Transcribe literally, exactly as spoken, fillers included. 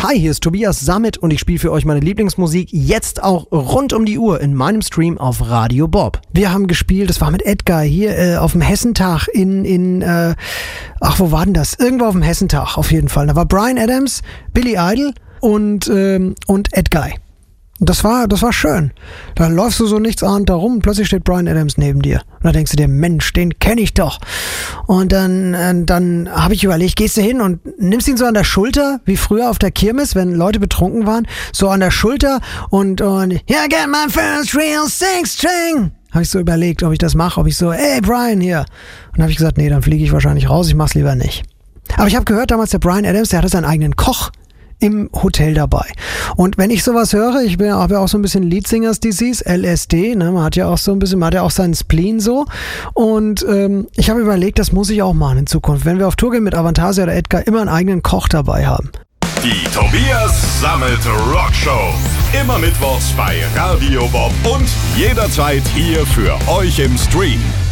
Hi, hier ist Tobias Sammet und ich spiele für euch meine Lieblingsmusik jetzt auch rund um die Uhr in meinem Stream auf Radio Bob. Wir haben gespielt, das war mit Edgar hier äh, auf dem Hessentag in, in äh, ach, wo war denn das? Irgendwo auf dem Hessentag auf jeden Fall. Da war Bryan Adams, Billy Idol und, ähm, und Edgar. Das war, das war schön. Da läufst du so nichtsahnend da rum und plötzlich steht Bryan Adams neben dir. Und da denkst du dir, Mensch, den kenne ich doch. Und dann, äh, dann habe ich überlegt, gehst du hin und nimmst ihn so an der Schulter, wie früher auf der Kirmes, wenn Leute betrunken waren, so an der Schulter und, und yeah, get my first real six string. Habe ich so überlegt, ob ich das mache, ob ich so, hey Bryan hier. Und dann habe ich gesagt, nee, dann fliege ich wahrscheinlich raus, ich mach's lieber nicht. Aber ich habe gehört, damals der Bryan Adams, der hatte seinen eigenen Koch im Hotel dabei. Und wenn ich sowas höre, ich bin habe ja auch so ein bisschen Leadsingers Disease, L S D, ne, man hat ja auch so ein bisschen, man hat ja auch seinen Spleen so. Und ähm, ich habe überlegt, das muss ich auch machen in Zukunft, wenn wir auf Tour gehen mit Avantasia oder Edgar, immer einen eigenen Koch dabei haben. Die Tobias Sammet Rockshow. Immer mittwochs bei Radio Bob und jederzeit hier für euch im Stream.